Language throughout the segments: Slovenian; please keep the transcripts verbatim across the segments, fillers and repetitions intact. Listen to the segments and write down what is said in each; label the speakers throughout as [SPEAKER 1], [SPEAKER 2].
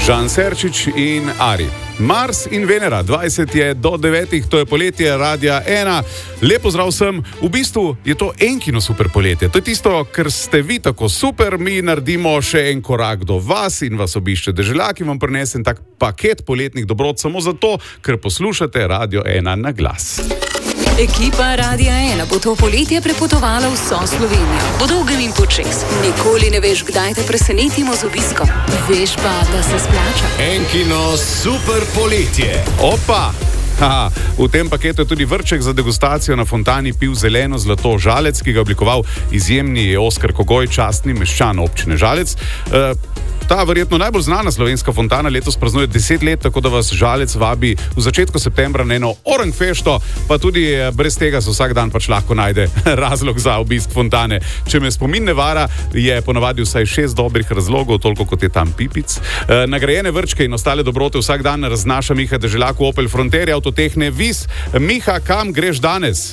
[SPEAKER 1] Žan Serčič in Ari. Mars in Venera, dvajset je do devetih, to je poletje Radia ena. Lep pozdrav vsem, v bistvu je to enkino super poletje. To je tisto, ker ste vi tako super, mi naredimo še en korak do vas in vas obišče deželjak in vam prinesem tak paket poletnih dobrot samo zato, ker poslušate Radio ena na glas.
[SPEAKER 2] Ekipa Radia ena bo to poletje prepotovala vso Slovenijo. Po dolgem in počez. Nikoli ne veš, kdaj te presenetimo z obiskom. Veš pa, da se splača.
[SPEAKER 3] Enkino super poletje.
[SPEAKER 1] Opa! Aha, v tem paketu je tudi vrček za degustacijo na fontani piv Zeleno zlato Žalec, ki ga oblikoval izjemni Oskar Kogoj, častni meščan občine Žalec. E, Ta verjetno najbolj znana slovenska fontana letos praznuje deset let, tako da vas Žalec vabi v začetku septembra na eno Orangfešto, pa tudi brez tega se vsak dan pač lahko najde razlog za obisk fontane. Če me spomin ne vara, je ponavadi vsaj šest dobrih razlogov, toliko kot je tam pipic. E, nagrajene vrčke in ostale dobrote vsak dan raznaša Miha Deželjak v Opel Fronteri Avtotehne Vis. Miha, kam greš danes?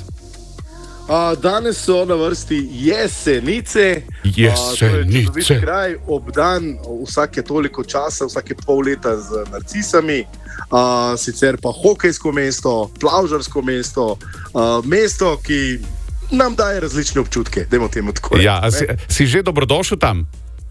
[SPEAKER 4] Uh, danes so na vrsti Jesenice.
[SPEAKER 1] Jesenice.
[SPEAKER 4] Uh, to je kraj obdan vsake toliko časa, vsake pol leta z narcisami. Uh, sicer pa hokejsko mesto, plavžarsko mesto, uh, mesto, ki nam daje različne občutke. Dajmo temu tako reči.
[SPEAKER 1] Ja, si, si že dobrodošel tam?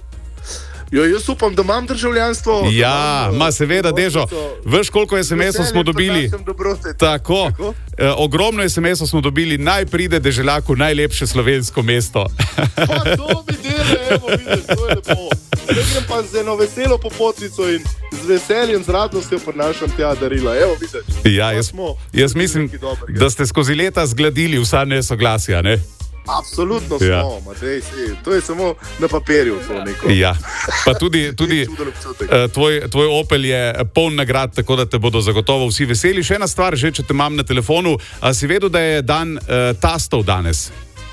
[SPEAKER 4] Jo, jaz upam, da imam državljanstvo.
[SPEAKER 1] Ja, ima seveda, Dežo. Veš, koliko es em esov smo dobili? Tako. Tako? E, ogromno es em esov smo dobili, naj pride Deželjaku najlepše slovensko mesto.
[SPEAKER 4] Pa to mi dele, evo, vidiš, to je lepo. Zdaj grem pa z eno veselo popotnico in z veseljem, z radnostjo prinašam tja darila. Evo, vidiš.
[SPEAKER 1] Ja, jaz, jaz mislim, da ste skozi leta zgladili vsa nesoglasja, ne?
[SPEAKER 4] Absolutno smo, ja. Matej, to je samo na papirju.
[SPEAKER 1] Ja. Pa tudi, tudi tvoj, tvoj Opel je poln nagrad, tako da te bodo zagotovo vsi veseli. Še ena stvar, že če te imam na telefonu, a si vedel, da je dan uh, tastov danes?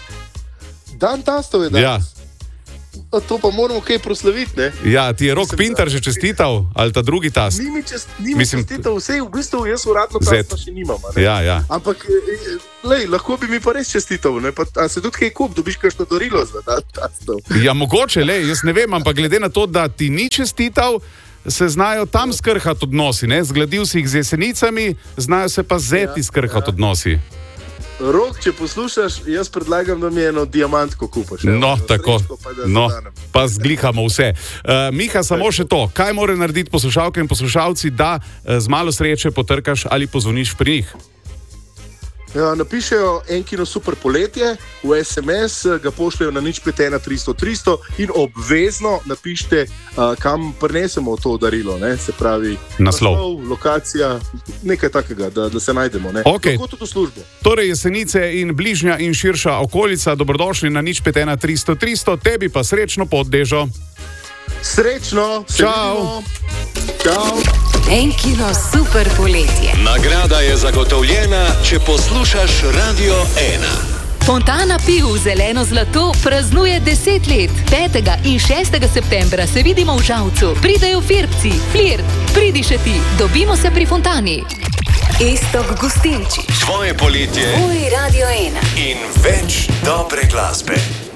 [SPEAKER 4] Dan tastov je danes?
[SPEAKER 1] Ja.
[SPEAKER 4] A to pa moramo kaj proslaviti, ne?
[SPEAKER 1] Ja, ti je Rok Pintar že čestital, ali ta drugi tast?
[SPEAKER 4] Ni mi, čest, ni mi Mislim, čestital, vse v bistvu jaz uradno tasta še nimam.
[SPEAKER 1] Ja, ja.
[SPEAKER 4] Ampak, lej, lahko bi mi pa res čestital, ne? Pa, a se tudi kaj kup, dobiš kakšno darilo za ta tastov?
[SPEAKER 1] Ja, mogoče, lej, jaz ne vem, ampak glede na to, da ti ni čestital, se znajo tam skrhati odnosi, ne? Zgladil si jih z Jesenicami, znajo se pa zeti ja, skrhati ja. odnosi.
[SPEAKER 4] Rok, če poslušaš, jaz predlagam, da mi eno diamantko kupaš.
[SPEAKER 1] No, tako, pa, no, pa zglihamo vse. Uh, Miha, samo še to, kaj mora narediti poslušalke in poslušalci, da uh, z malo sreče potrkaš ali pozvoniš pri njih?
[SPEAKER 4] Ja, napišejo Enkino super poletje, v es em es ga pošljajo na nič pet ena tristo tristo in obvezno napišite, uh, kam prinesemo to darilo, ne? Se pravi
[SPEAKER 1] naslov,
[SPEAKER 4] naslov lokacija, nekaj takega, da, da se najdemo. Ne?
[SPEAKER 1] Okay.
[SPEAKER 4] Lahko tudi v službo.
[SPEAKER 1] Torej Jesenice in bližnja in širša okolica, dobrodošli na nič pet ena tristo tristo, tebi pa srečno pot, Dežo.
[SPEAKER 4] Srečno,
[SPEAKER 1] čau.
[SPEAKER 4] Čau.
[SPEAKER 2] Enkino super poletje.
[SPEAKER 3] Nagrada je zagotovljena, če poslušaš Radio ena.
[SPEAKER 2] Fontana piv Zeleno zlato praznuje deset let. petega in šestega septembra se vidimo v Žalcu. Pridejo Firbci, Flirt, pridi še ti. Dobimo se pri fontani. Iztok Gustinčič.
[SPEAKER 3] Tvoje poletje.
[SPEAKER 2] Tvoj Radio ena.
[SPEAKER 3] In več dobre glasbe.